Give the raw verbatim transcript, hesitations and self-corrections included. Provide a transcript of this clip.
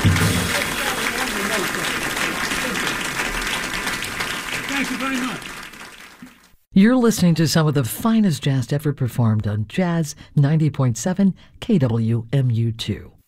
Thank you very much. You're listening to some of the finest jazz ever performed on Jazz ninety point seven K W M U two.